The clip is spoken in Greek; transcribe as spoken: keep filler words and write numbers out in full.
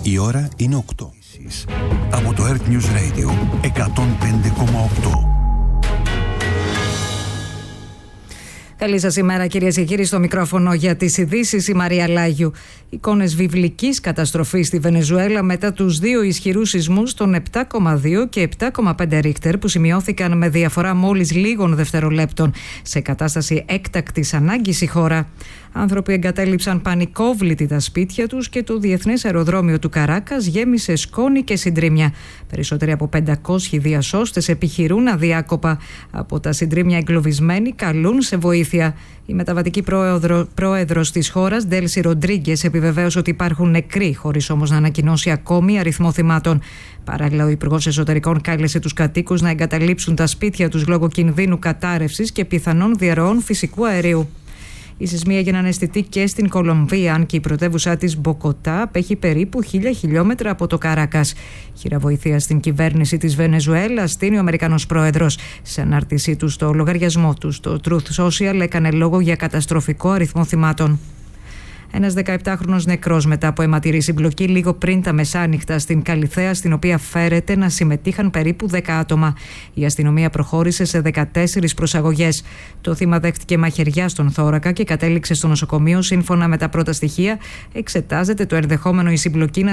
Η ώρα είναι οκτώ. Από το Earth News Radio εκατόν πέντε κόμμα οκτώ. Καλή σας ημέρα, κυρίες και κύριοι, στο μικρόφωνο για τις ειδήσεις η Μαρία Λάγιου. Εικόνες βιβλικής καταστροφής στη Βενεζουέλα μετά τους δύο ισχυρούς σεισμούς των επτά κόμμα δύο και επτά κόμμα πέντε ρίχτερ που σημειώθηκαν με διαφορά μόλις λίγων δευτερολέπτων. Σε κατάσταση έκτακτης ανάγκης η χώρα. Άνθρωποι εγκατέλειψαν πανικόβλητοι τα σπίτια τους και το διεθνές αεροδρόμιο του Καράκας γέμισε σκόνη και συντρίμμια. Περισσότεροι από πεντακόσιοι διασώστες επιχειρούν αδιάκοπα. Από τα συντρίμμια εγκλωβισμένοι καλούν σε βοήθεια. Η μεταβατική πρόεδρο, πρόεδρος της χώρας, Ντέλσι Ροντρίγκες, επιβεβαίωσε ότι υπάρχουν νεκροί, χωρίς όμως να ανακοινώσει ακόμη αριθμό θυμάτων. Παράλληλα, ο Υπουργός Εσωτερικών κάλεσε τους κατοίκους να εγκαταλείψουν τα σπίτια τους λόγω κινδύνου κατάρρευσης και πιθανών διαρροών φυσικού αερίου. Οι σεισμοί έγιναν αισθητοί και στην Κολομβία, αν και η πρωτεύουσά της Μποκοτά απέχει περίπου χίλια χιλιόμετρα από το Καράκας. Χείρα βοηθεία στην κυβέρνηση της Βενεζουέλας στείνει ο Αμερικανός πρόεδρος. Σε ανάρτησή του στο λογαριασμό του, το Truth Social, έκανε λόγο για καταστροφικό αριθμό θυμάτων. Ένας δεκαεπτάχρονος νεκρός μετά από αιματηρή συμπλοκή λίγο πριν τα μεσάνυχτα στην Καλιθέα, στην οποία φέρεται να συμμετείχαν περίπου δέκα άτομα. Η αστυνομία προχώρησε σε δεκατέσσερις προσαγωγές. Το θύμα δέχτηκε μαχαιριά στον θώρακα και κατέληξε στο νοσοκομείο. Σύμφωνα με τα πρώτα στοιχεία, εξετάζεται το ενδεχόμενο η συμπλοκή να